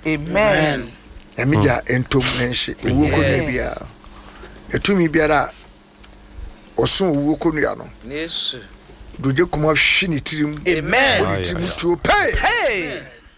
Amen. Emija entom nenhye ewu konua bia. Etumi biara oso ewu konua no. Yesu. Doje kuma hwe ne tirim. Amen. Oni tirim tuo pay. Hey.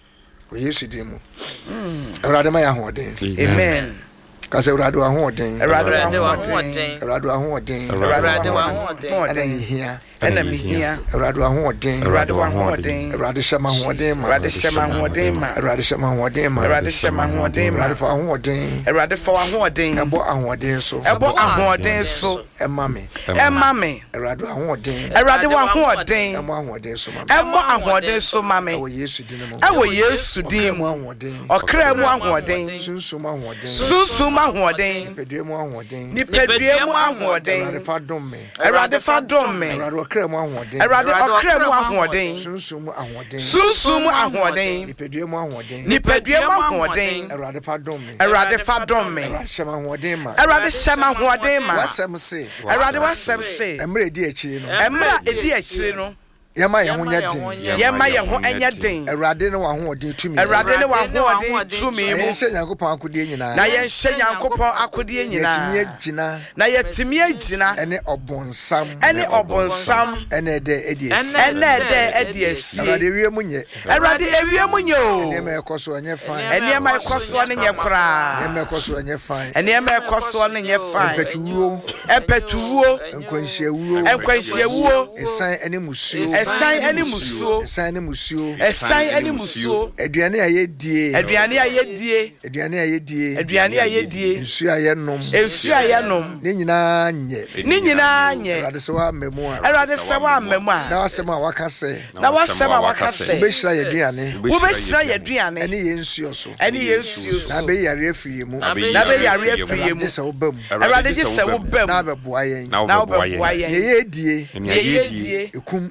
O Yesu dimu. Awurade ma ya hoden. Amen. Kase awurade wa hoden. Awurade wa hoden. Awurade wa hoden. Awurade wa hoden. Ana hia. Ana mihia. Awurade wa hoden. Awurade wa hoden. Awurade shema hoden ma. Awurade shema hoden ma. Awurade shema hoden ma. Awurade shema hoden ma. Awurade fa hoden. Awurade fa hoden. Ebo ahoden so. Ebo ahoden so. Emma me. Awurade wa hoden. Awurade wa hoden. Emo ahoden so ma. Emo ahoden so ma me. Ewo Yesu din mo. Ewo Yesu din mo. Okra mu ahoden. Sunsum ahoden. Sunsum ahoden. Nipadua mu ahoden. Nipadua mu ahoden. Awurade fa dom me. Awurade fa dom me. Awurade okra mu ahoden. Awurade okra mu ahoden. Sunsum ahoden. Sunsum ahoden. Nipadua mu ahoden. Nipadua mu ahoden. Awurade fa dom me. Awurade fa dom me. Awurade shema ahoden ma. Awurade shema ahoden ma. Wasem se. Awurade wasem se. Emre edi akire no. Emre edi akire no. Yema ye ho nyeden. Yema ye ho enyeden. Awurade ne wa ho odin tumi. Awurade ne wa ho odin tumi mu. Yenhye Nyankopon akodie nyina. Na yenhye Nyankopon akodie nyina. Yetimi agina. Na yetimi agina. Ene obonsam. Ene obonsam. Ene de ediesi. Ene de ediesi. Awurade ewiem nye. Awurade ewiem nye o. Ene ma ekoso onye fan. Ene ma ekoso ne nye kra. Ene ma ekoso onye fan. Ene ma ekoso ne nye fan. Epetuwo. Epetuwo. Enkwanhyiawuo. Enkwanhyiawuo. Esan ene musuo. Esan ene musuo. Esan ene musuo. Esan ene musuo. Aduane a yedie. Aduane a yedie. Aduane a yedie. Aduane a yedie. Nsu a yenom. Nsu a yenom. Ne nyina nye. Ne nyina nye. Awurade se wa mmemu a. Awurade se wa mmemu a. Na wasem a waka se. Na wasem a waka se. Ubeshira yeduane. Ubeshira yeduane. Ene yensuo so. Ene yensuo. Na be yare afiri mu. Na be yare afiri mu. Dise wo bam. Awurade dise wo bam. Na be boa yen. Na be boa yen. Ye die. Ye die. Ekum.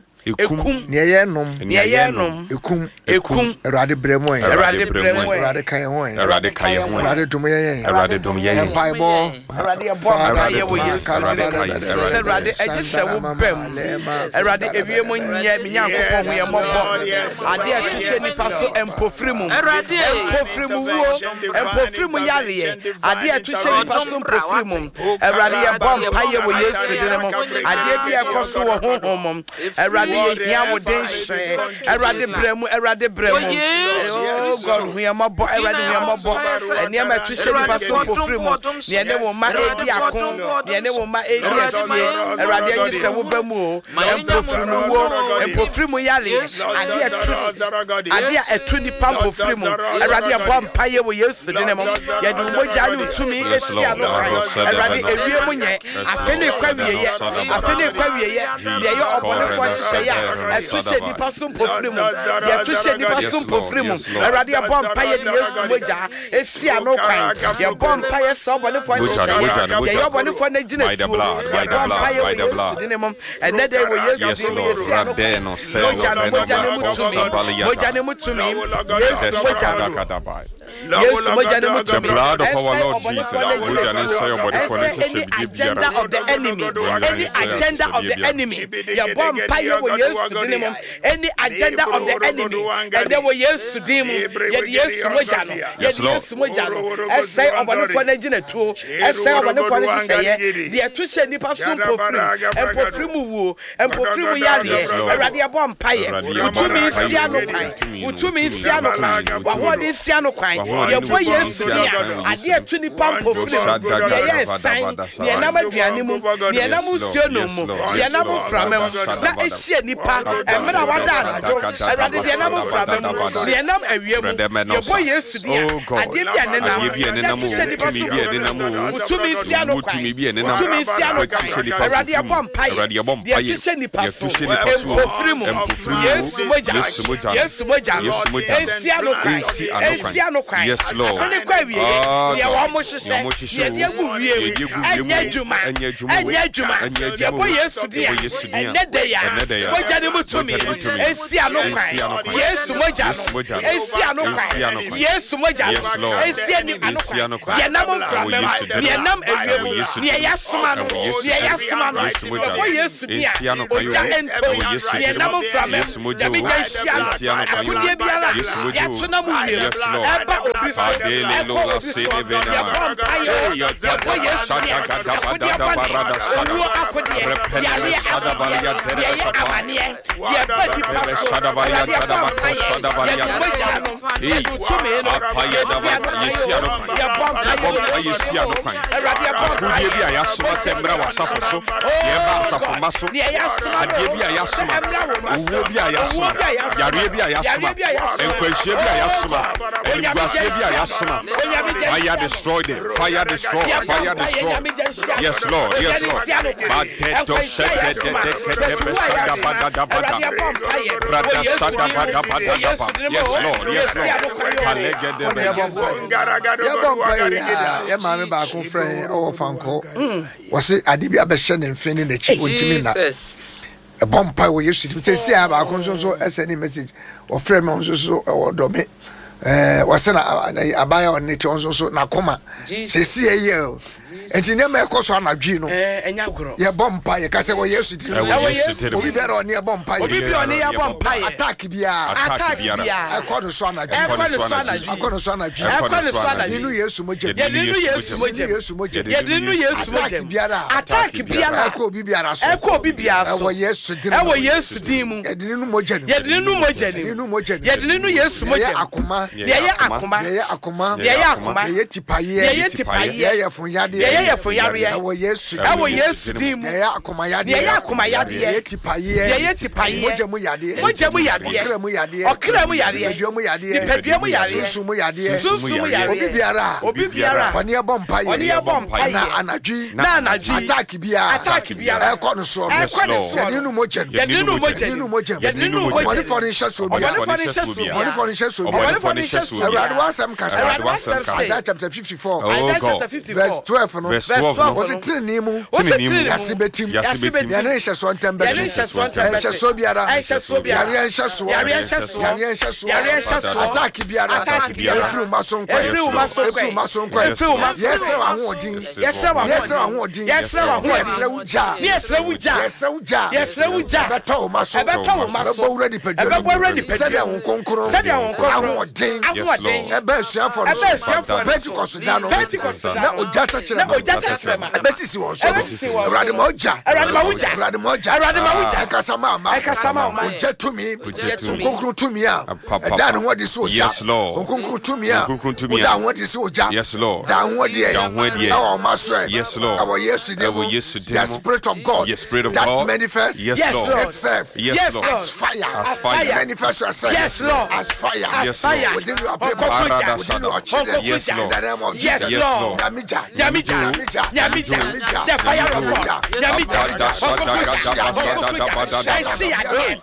Ne ye nom. Ekum. Awurade bremo yen. Awurade bremo yen. Awurade kan ho yen. Awurade kan ho. Awurade dum yen. Awurade dum yen. Empaibo. Awurade ebo akaye wo Yesu. Awurade ejise wo bam. Awurade ewie mo nye me Nyankopon ho ye mobbo. Ade atuse nipa so empofrimu. Empofrimu wo. Empofrimu yare. Ade atuse nipa so empofrimu. Awurade ye bom paye wo Yesu dinemo. Ade bi ekoso wo honhom. Awurade ye hia wo den hye. Awurade bremu. Oh God, we are mobbo. Awurade we are mobbo. Ene ma atuse nipa so empofrimu. Ne ene wo ma edi akon. Ne ene wo ma edi asie. Awurade ejise wo bamu. Empofrimu yale. Ade etu nipa empofrimu. Awurade bom paye wo Yesu dinemo. Ye du moja ni utumi esi ano. Awurade ewie mu nye. Afene kwa wieye. Afene kwa wieye. Ye yo obonefo hye ya. Atuse nipa so empofrimu. Ye tuse nipa so empofrimu. Awurade bom paye di Yesu moja esi ano kwan. Ye bom paye so obonefo hye. Ye yo obonefo na gina. By the blood. Dinemo. And they were Yesu yes, Lord. Radeno, the blood of our Lord Jesus. Any agenda of the enemy. Any agenda of the enemy. Your bomb fire will use to dinner. Any agenda of the enemy. And they will use to dim. Yes, Mojano. Yes, Mojano. I say, I'm going to find a dinner too. I say, I'm going to find a say, the Atusha Nipa Super and Pofrimu and Pofrimu Yali. A radia bomb pie. Utumi Fiano Pine. Utumi Fiano Pine. What is Fiano Pine? Your boy yesterday. I dear to the pump of yes, sign. The Anama Dianimu, the Anamu Sionomo, the Anamu Framem. That is she Nipa and Madawadan. I rather the Anamu Framem, the Anam Avium. Your boy yesterday. I did the Anamu to me Fiano to me Fiano. I rather bomb pie. The Atusha Nipa. Yes, Moja. Yes, Lord. Ya wa mo hye ye ye gu wie anya djuma ye boy Yesu dia ene de ya moja ne mutumi esi anokwan Yesu moja esi anokwan Yesu moja esi ani anokwan ye nam framem ye nam ewiem ye yasoma no ye boy Yesu dia oja ento ye nam framem ye bi je hia akudie biara ya tuna mu wie Fire destroy them. Fire destroy. Fire destroy. Yes, Lord. Yes, Lord. Yes, Lord. Yes, Lord. A bomb we used to say about consumption as any message or frame on so domain. Was a buyer on it also Nakoma. See a year. And in the course on a Gino, and your bompire, Castle, yes, it will be better on your bompire. Attack Bia, I call the son, I call the son, I knew yes, attack Biara, Echo Biara, yes, Demu, Akuma, yeah, for Yaria, yes, Dim, chapter 54, verse 12. Verse 12. Was it Tinimu? Yasibetim, Yanesha Swantembe, Attack Biara, through Mason, yes, sir, I'm holding, yes, sir, I'm holding, yes, sir, Besisi won so Radimoja Kasama Ojetumi Konkru tumi a dan ho de so oja Konkru tumi a dan ho de so oja yes Lord dan ho de our master yes Lord our yesterday the spirit of God that manifest yes Lord itself yes Lord as fire manifest yourself yes Lord as fire yes Lord within your people within your children yes Lord in the name of Jesus yes Lord Nyamija, the fire of God. Nyamija, I see again.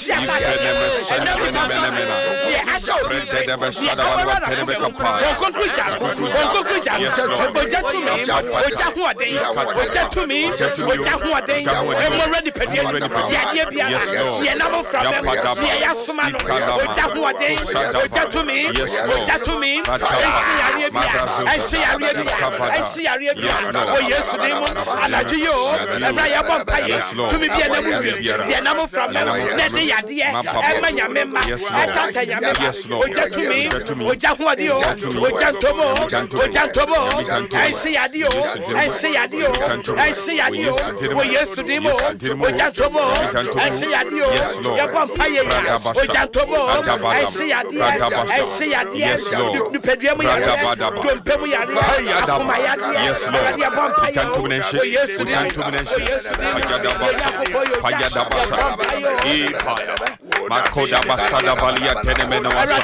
I see Arabia. Oh yes, Alajiyo. Emraya Bompire. To me be a the enamel from Nedi Yadia. Emanya Memma. Ataka Yamma. Oja to me. Oja Huadio. Oja Tobo. I see Adio. I see Adio. I see Adio. Oh yes, Demo. Oja Tobo. I see Adio. Yabompire. Oja Tobo. I see Adia. I see Adia. Du Pedriamo Yadia. Don't Pemu Yadia. Yes, Lord. Utantumination. Makoda basada balia tenemena wasa.